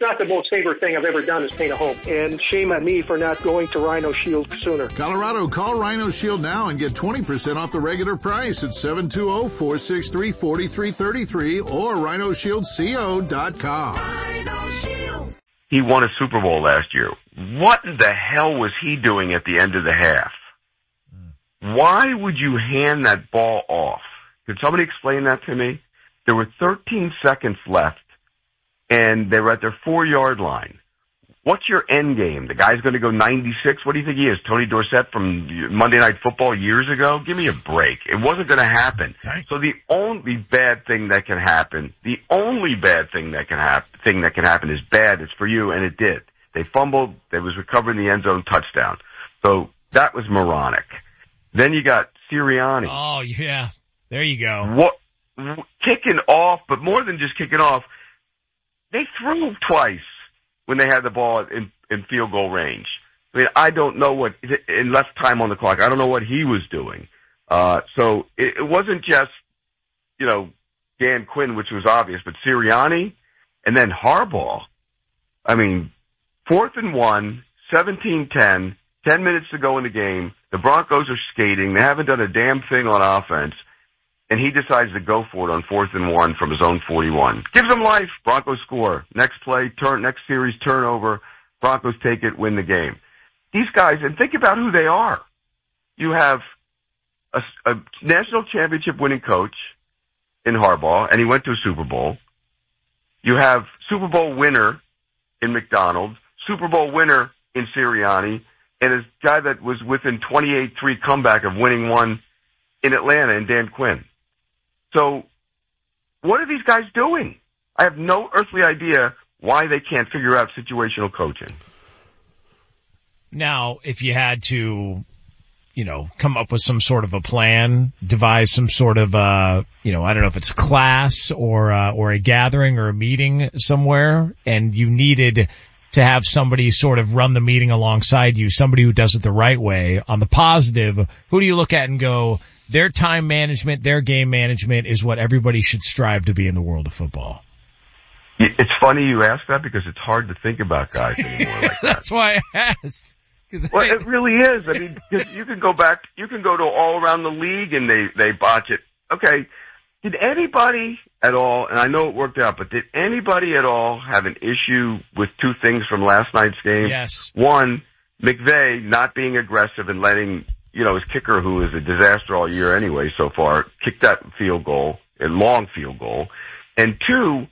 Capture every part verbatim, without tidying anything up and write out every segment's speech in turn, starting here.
not the most favorite thing I've ever done is paint a home. And shame on me for not going to Rhino Shield sooner. Colorado, call Rhino Shield now and get twenty percent off the regular price at seven two zero, four six three, four three three three or rhino shield co dot com. Rhino Shield. He won a Super Bowl last year. What the hell was he doing at the end of the half? Why would you hand that ball off? Could somebody explain that to me? There were thirteen seconds left, and they were at their four-yard line. What's your end game? The guy's going to go ninety-six? What do you think he is, Tony Dorsett from Monday Night Football years ago? Give me a break. It wasn't going to happen. So the only bad thing that can happen, the only bad thing that can happen, thing that can happen is bad. It's for you, and it did. They fumbled. They was recovering the end zone touchdown. So that was moronic. Then you got Sirianni. Oh, yeah. There you go. What, kicking off, but more than just kicking off, they threw twice when they had the ball in, in field goal range. I mean, I don't know what, in less time on the clock, I don't know what he was doing. Uh, so it, it wasn't just, you know, Dan Quinn, which was obvious, but Sirianni and then Harbaugh. I mean, fourth and one, seventeen ten, ten minutes to go in the game. The Broncos are skating. They haven't done a damn thing on offense. And he decides to go for it on fourth and one from his own forty-one. Gives them life. Broncos score. Next play, turn, next series, turnover. Broncos take it, win the game. These guys, and think about who they are. You have a, a national championship winning coach in Harbaugh, and he went to a Super Bowl. You have Super Bowl winner in McDonald, Super Bowl winner in Sirianni, and a guy that was within twenty-eight three comeback of winning one in Atlanta in Dan Quinn. So what are these guys doing? I have no earthly idea why they can't figure out situational coaching. Now, if you had to, you know, come up with some sort of a plan, devise some sort of, uh, you know, I don't know if it's a class or, uh, or a gathering or a meeting somewhere, and you needed to have somebody sort of run the meeting alongside you, somebody who does it the right way. On the positive, who do you look at and go, their time management, their game management is what everybody should strive to be in the world of football? It's funny you ask that because it's hard to think about guys anymore like that. That's why I asked. Well, it really is. I mean, cause you can go back, you can go to all around the league and they, they botch it. Okay. Did anybody at all, and I know it worked out, but did anybody at all have an issue with two things from last night's game? Yes. One, McVay not being aggressive and letting, you know, his kicker, who is a disaster all year anyway so far, kick that field goal, a long field goal. And two,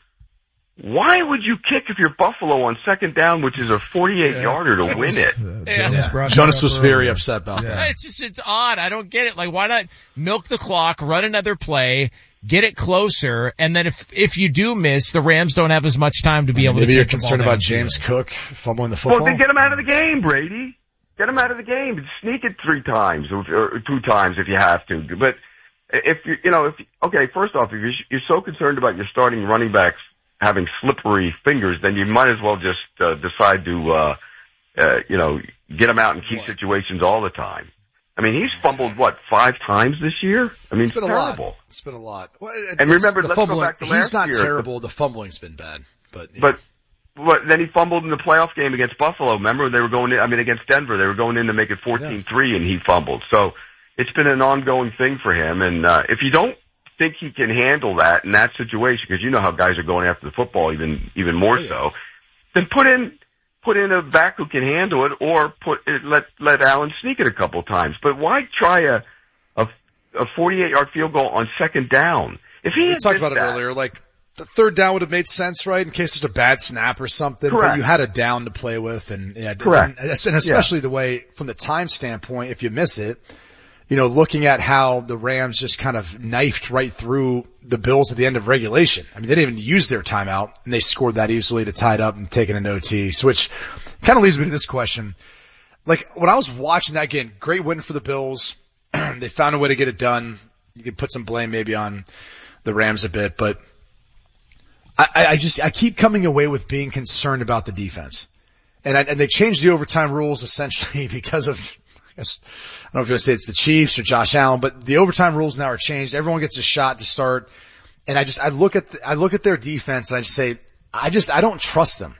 why would you kick if you're Buffalo on second down, which is a forty-eight yeah, yarder to win was, it? Uh, yeah. Jonas, Jonas was very upset about yeah. that. It's just, it's odd. I don't get it. Like, why not milk the clock, run another play, get it closer, and then if, if you do miss, the Rams don't have as much time to be able Maybe to you're take the concerned ball about James Cook fumbling the football? Well, then get him out of the game, Brady. Get him out of the game. Sneak it three times or, or two times if you have to. But if you, you know, if, okay, first off, if you're, you're so concerned about your starting running backs having slippery fingers, then you might as well just uh, decide to, uh, uh, you know, get them out in key situations all the time. I mean, he's fumbled, what, five times this year? I mean, it's, it's been terrible. A lot. It's been a lot. Well, and remember, the let's fumbling, go back to last he's not year. terrible. The fumbling's been bad. But, but, but then he fumbled in the playoff game against Buffalo. Remember, they were going in, I mean, against Denver, they were going in to make it fourteen three, yeah. and he fumbled. So it's been an ongoing thing for him. And uh, if you don't think he can handle that in that situation, because you know how guys are going after the football even even more oh, yeah. so, then put in put in a back who can handle it, or put let let Allen sneak it a couple times. But why try a a, a forty-eight yard field goal on second down? If he we had talked about that, it earlier, like the third down would have made sense, right? In case there's a bad snap or something, Correct. But you had a down to play with, and yeah, Correct. and especially yeah. the way from the time standpoint, if you miss it. You know, looking at how the Rams just kind of knifed right through the Bills at the end of regulation. I mean, they didn't even use their timeout, and they scored that easily to tie it up and take it into O T. So which kind of leads me to this question. Like, when I was watching that game, great win for the Bills. They found a way to get it done. You could put some blame maybe on the Rams a bit, but I, I just, I keep coming away with being concerned about the defense. And, I, and they changed the overtime rules essentially because of, I guess, I don't know if you'll say it's the Chiefs or Josh Allen, but the overtime rules now are changed. Everyone gets a shot to start. And I just, I look at, the, I look at their defense and I just say, I just, I don't trust them.